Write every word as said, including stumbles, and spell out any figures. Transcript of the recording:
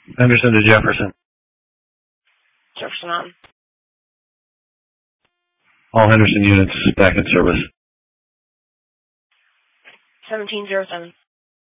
Henderson to Jefferson. Jefferson on. All Henderson units back in service. seventeen zero seven.